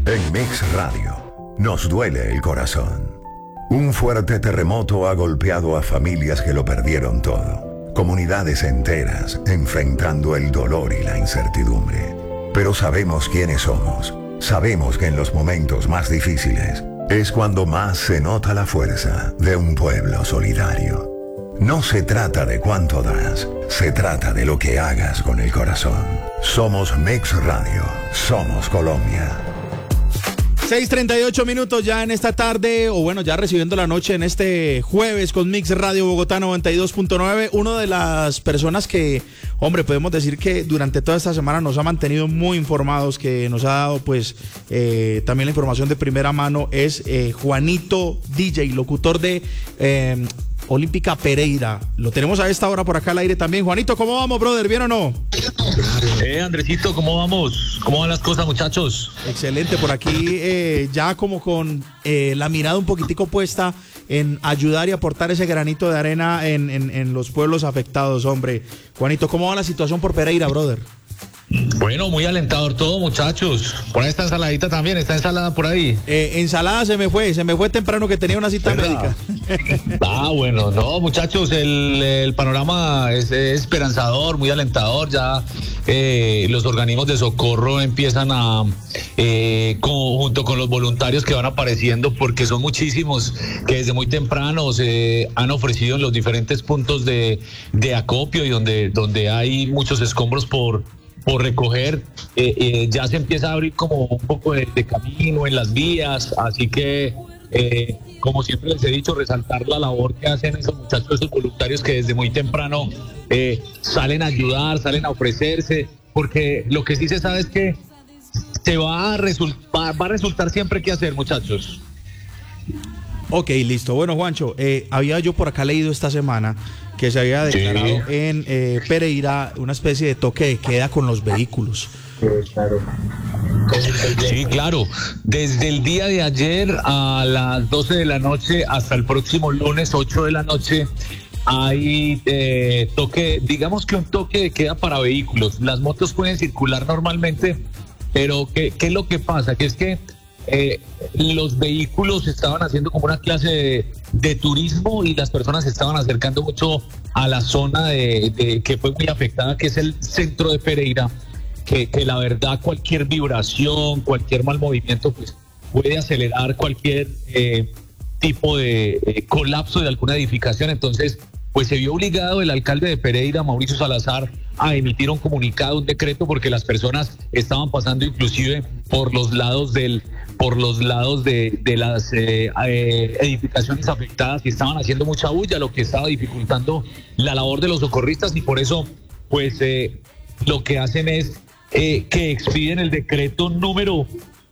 En Mix Radio nos duele el corazón. Un fuerte terremoto ha golpeado a familias que lo perdieron todo. Comunidades enteras enfrentando el dolor y la incertidumbre. Pero sabemos quiénes somos. Sabemos que en los momentos más difíciles es cuando más se nota la fuerza de un pueblo solidario. No se trata de cuánto das, se trata de lo que hagas con el corazón. Somos Mix Radio, somos Colombia. 6:38 minutos ya en esta tarde, o bueno, ya recibiendo la noche en este jueves con Mix Radio Bogotá 92.9. Una de las personas que, hombre, podemos decir que durante toda esta semana nos ha mantenido muy informados, que nos ha dado pues también la información de primera mano, es Juanito DJ, locutor de Olímpica Pereira. Lo tenemos a esta hora por acá al aire también. Juanito, ¿cómo vamos, brother? ¿Bien o no? Andresito, ¿cómo vamos? ¿Cómo van las cosas, muchachos? Excelente, por aquí ya como con la mirada un poquitico puesta en ayudar y aportar ese granito de arena en los pueblos afectados, hombre. Juanito, ¿cómo va la situación por Pereira, brother? Bueno, muy alentador todo, muchachos. Por ahí está ensaladita también, está ensalada por ahí. Ensalada se me fue temprano que tenía una cita médica. Bueno, no, muchachos, el panorama es esperanzador, muy alentador. Ya los organismos de socorro empiezan a, junto con los voluntarios que van apareciendo, porque son muchísimos, que desde muy temprano se han ofrecido en los diferentes puntos de acopio y donde hay muchos escombros por recoger, ya se empieza a abrir como un poco de camino en las vías, así que como siempre les he dicho, resaltar la labor que hacen esos muchachos, esos voluntarios que desde muy temprano salen a ayudar, salen a ofrecerse, porque lo que sí se sabe es que se va a resultar siempre qué hacer, muchachos. Ok, listo. Bueno, Juancho, había yo por acá leído esta semana que se había declarado en Pereira una especie de toque de queda con los vehículos. Sí, claro. Desde el día de ayer a las 12 de la noche hasta el próximo lunes 8 de la noche hay toque, digamos que un toque de queda para vehículos. Las motos pueden circular normalmente, pero ¿qué es lo que pasa? Que es que los vehículos estaban haciendo como una clase de turismo y las personas se estaban acercando mucho a la zona de que fue muy afectada, que es el centro de Pereira, que la verdad cualquier vibración, cualquier mal movimiento pues puede acelerar cualquier tipo de colapso de alguna edificación. Entonces pues se vio obligado el alcalde de Pereira, Mauricio Salazar, a emitir un comunicado, un decreto, porque las personas estaban pasando inclusive por los lados de las edificaciones afectadas y estaban haciendo mucha bulla, lo que estaba dificultando la labor de los socorristas, y por eso pues lo que hacen es que expiden el decreto número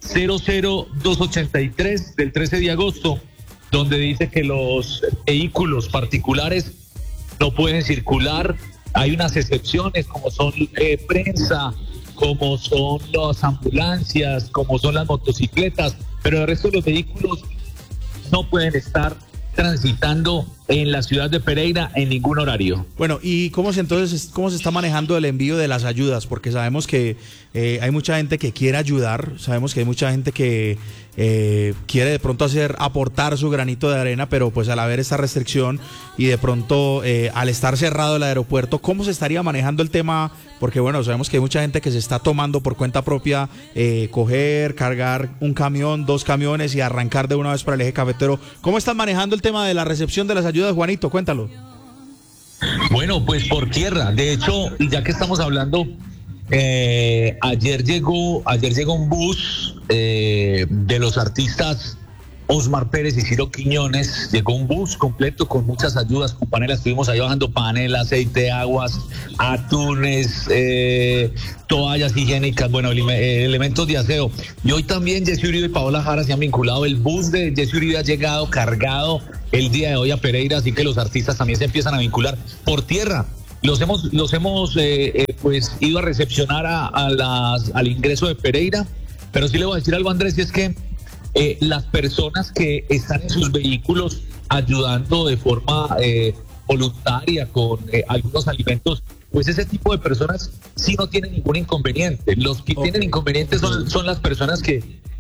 00283 del 13 de agosto, donde dice que los vehículos particulares no pueden circular. Hay unas excepciones como son prensa, como son las ambulancias, como son las motocicletas, pero el resto de los vehículos no pueden estar transitando en la ciudad de Pereira en ningún horario. Bueno, ¿y cómo se está manejando el envío de las ayudas? Porque sabemos que hay mucha gente que quiere ayudar, sabemos que hay mucha gente que quiere de pronto aportar su granito de arena, pero pues al haber esta restricción y de pronto al estar cerrado el aeropuerto, ¿cómo se estaría manejando el tema? Porque bueno, sabemos que hay mucha gente que se está tomando por cuenta propia coger, cargar un camión, 2 camiones y arrancar de una vez para el eje cafetero. ¿Cómo están manejando el tema de la recepción de las ayudas, Juanito? Cuéntalo. Bueno, pues por tierra. De hecho, ya que estamos hablando, ayer llegó un bus de los artistas Osmar Pérez y Ciro Quiñones. Llegó un bus completo con muchas ayudas, con panelas. Estuvimos ahí bajando panelas, aceite, aguas, atunes, toallas higiénicas, bueno, elementos de aseo. Y hoy también Jessy Uribe y Paola Jara se han vinculado. El bus de Jessy Uribe ha llegado cargado el día de hoy a Pereira, así que los artistas también se empiezan a vincular por tierra. Los hemos pues ido a recepcionar al ingreso de Pereira, pero sí le voy a decir algo, Andrés, y es que las personas que están en sus vehículos ayudando de forma voluntaria con algunos alimentos, pues ese tipo de personas sí no tienen ningún inconveniente. Los que tienen inconvenientes son las personas que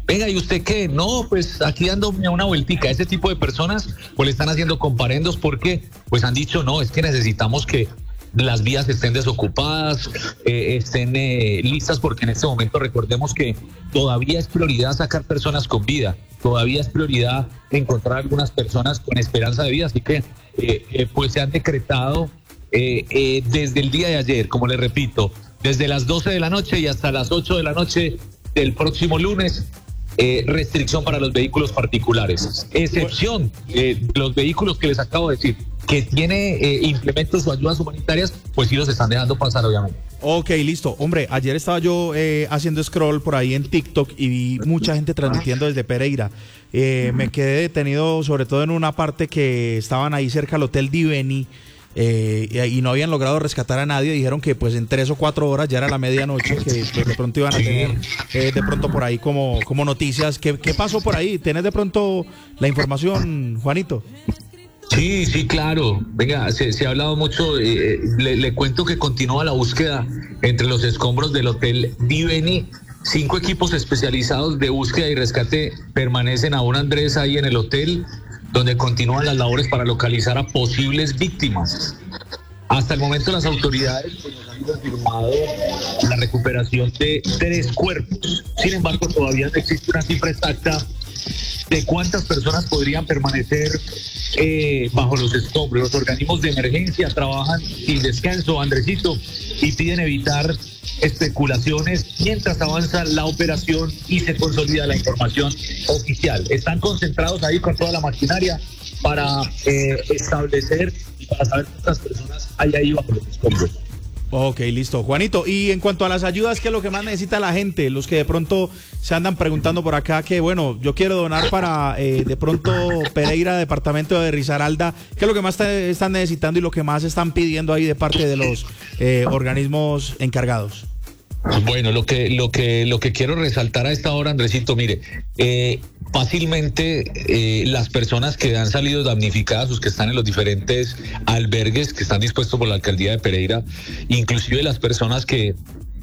venga, ¿y usted qué? No, pues aquí dándome una vueltica. Ese tipo de personas pues le están haciendo comparendos porque pues han dicho, no, es que necesitamos que las vías estén desocupadas, estén listas, porque en este momento recordemos que todavía es prioridad sacar personas con vida, todavía es prioridad encontrar algunas personas con esperanza de vida, así que pues se han decretado desde el día de ayer, como les repito, desde las 12 de la noche y hasta las 8 de la noche del próximo lunes, restricción para los vehículos particulares, excepción los vehículos que les acabo de decir, que tiene implementos o ayudas humanitarias, pues sí los están dejando pasar, obviamente. Ok, listo. Hombre, ayer estaba yo haciendo scroll por ahí en TikTok y vi mucha gente transmitiendo desde Pereira. Me quedé detenido sobre todo en una parte que estaban ahí cerca del Hotel Diveni, y no habían logrado rescatar a nadie. Dijeron que pues en 3 o 4 horas ya era la medianoche, que pues, de pronto iban a tener de pronto por ahí como noticias. ¿Qué pasó por ahí? ¿Tienes de pronto la información, Juanito? Sí, claro. Venga, se ha hablado mucho. Le cuento que continúa la búsqueda entre los escombros del Hotel Diveni. 5 equipos especializados de búsqueda y rescate permanecen aún, Andrés, ahí en el hotel, donde continúan las labores para localizar a posibles víctimas. Hasta el momento las autoridades pues, nos han confirmado la recuperación de 3 cuerpos. Sin embargo, todavía no existe una cifra exacta de cuántas personas podrían permanecer bajo los escombros. Los organismos de emergencia trabajan sin descanso, Andresito, y piden evitar especulaciones mientras avanza la operación y se consolida la información oficial. Están concentrados ahí con toda la maquinaria para establecer y para saber cuántas personas hay ahí bajo los escombros. Ok, listo. Juanito, y en cuanto a las ayudas, ¿qué es lo que más necesita la gente? Los que de pronto se andan preguntando por acá que, bueno, yo quiero donar para de pronto Pereira, departamento de Risaralda. ¿Qué es lo que más están necesitando y lo que más están pidiendo ahí de parte de los organismos encargados? Bueno, lo que quiero resaltar a esta hora, Andresito, mire, fácilmente las personas que han salido damnificadas, los que están en los diferentes albergues que están dispuestos por la alcaldía de Pereira, inclusive las personas que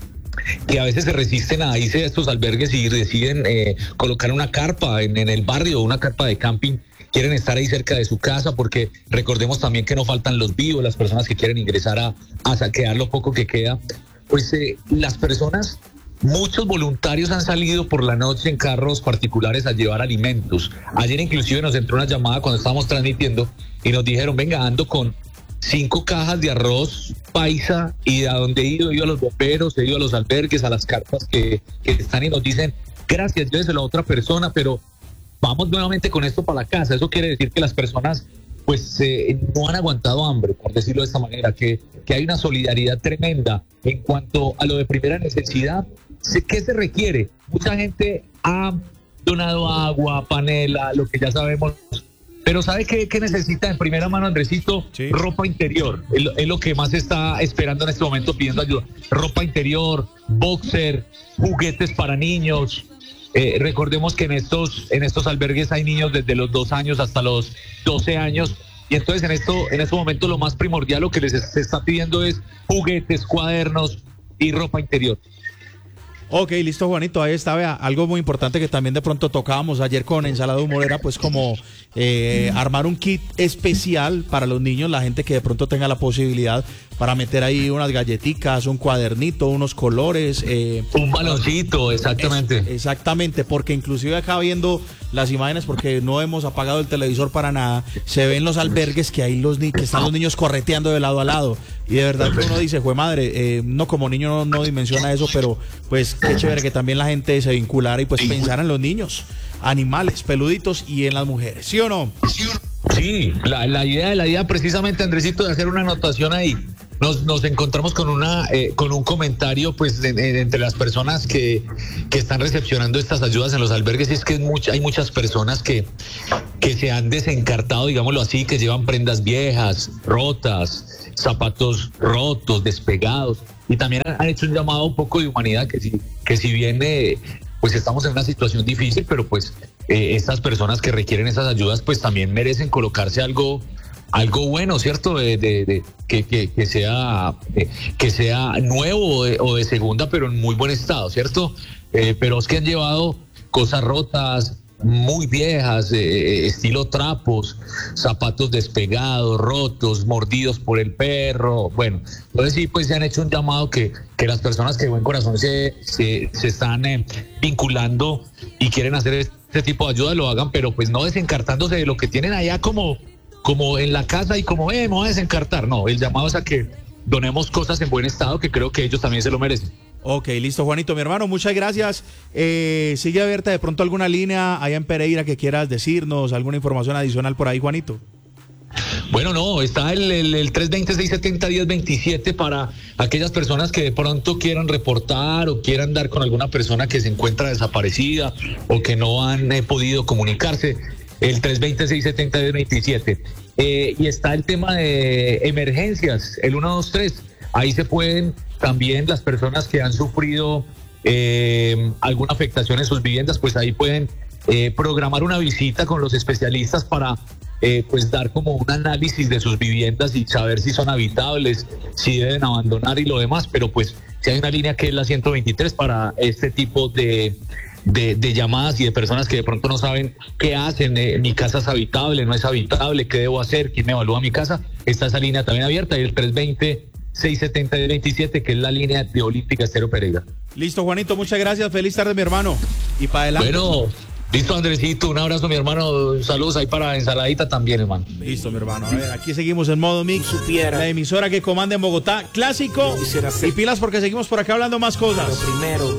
a veces se resisten a irse a estos albergues y deciden colocar una carpa en el barrio, una carpa de camping, quieren estar ahí cerca de su casa, porque recordemos también que no faltan los vivos, las personas que quieren ingresar a saquear lo poco que queda. Pues las personas, muchos voluntarios han salido por la noche en carros particulares a llevar alimentos. Ayer inclusive nos entró una llamada cuando estábamos transmitiendo y nos dijeron, venga, ando con 5 cajas de arroz paisa, y a donde he ido a los bomberos, he ido a los albergues, a las carpas que están, y nos dicen, gracias, lléveselo a otra persona, pero vamos nuevamente con esto para la casa. Eso quiere decir que las personas pues no han aguantado hambre, por decirlo de esta manera, que hay una solidaridad tremenda en cuanto a lo de primera necesidad. ¿Qué se requiere? Mucha gente ha donado agua, panela, lo que ya sabemos, pero ¿sabe qué necesita en primera mano, Andresito? Sí. Ropa interior, es lo que más está esperando en este momento, pidiendo ayuda. Ropa interior, boxer, juguetes para niños. Recordemos que en estos albergues hay niños desde los 2 años hasta los 12 años, y entonces en este momento lo más primordial, lo que se está pidiendo es juguetes, cuadernos y ropa interior. Ok, listo, Juanito, ahí está, vea, algo muy importante que también de pronto tocábamos ayer con Ensalada de Humor era pues como armar un kit especial para los niños, la gente que de pronto tenga la posibilidad, para meter ahí unas galletitas, un cuadernito, unos colores. Un baloncito, exactamente. Exactamente, porque inclusive acá viendo las imágenes, porque no hemos apagado el televisor para nada, se ven los albergues que hay que están los niños correteando de lado a lado, y de verdad que uno dice, jue madre, no, como niño no dimensiona eso, pero pues qué chévere que también la gente se vinculara y pues pensara en los niños, animales, peluditos, y en las mujeres, ¿sí o no? Sí, la idea precisamente, Andresito, de hacer una anotación ahí. Nos encontramos con un comentario pues entre las personas que están recepcionando estas ayudas en los albergues, y es que hay muchas personas que se han desencartado, digámoslo así, que llevan prendas viejas, rotas, zapatos rotos, despegados, y también han hecho un llamado un poco de humanidad, que si bien pues estamos en una situación difícil, pero pues estas personas que requieren esas ayudas pues también merecen colocarse algo bueno, ¿cierto? Que sea nuevo o de segunda, pero en muy buen estado, ¿cierto? Pero es que han llevado cosas rotas, muy viejas, estilo trapos, zapatos despegados, rotos, mordidos por el perro. Bueno, entonces sí, pues se han hecho un llamado que las personas que de buen corazón se están vinculando y quieren hacer este tipo de ayuda lo hagan, pero pues no desencartándose de lo que tienen allá como en la casa y como, me voy a desencartar. No, el llamado es a que donemos cosas en buen estado, que creo que ellos también se lo merecen. Ok, listo, Juanito, mi hermano, muchas gracias. Sigue abierta de pronto alguna línea allá en Pereira que quieras decirnos, alguna información adicional por ahí, Juanito. Bueno, no, está el 320-670-1027 para aquellas personas que de pronto quieran reportar o quieran dar con alguna persona que se encuentra desaparecida o que no han podido comunicarse. El 320-670-1027. Y está el tema de emergencias, el 123. Ahí se pueden también las personas que han sufrido alguna afectación en sus viviendas, pues ahí pueden programar una visita con los especialistas para pues dar como un análisis de sus viviendas y saber si son habitables, si deben abandonar y lo demás, pero pues si hay una línea que es la 123 para este tipo de llamadas y de personas que de pronto no saben qué hacen, mi casa es habitable, no es habitable, qué debo hacer, quién me evalúa mi casa, está esa línea también abierta y el 320-670-27, que es la línea de Olímpica Estéreo Pereira. Listo, Juanito, muchas gracias, feliz tarde, mi hermano, y para adelante. Bueno, listo, Andresito, un abrazo, mi hermano, saludos ahí para Ensaladita también, hermano. Listo, mi hermano, a ver, aquí seguimos en Modo Mix, la emisora que comanda en Bogotá, clásico, y pilas porque seguimos por acá hablando más cosas.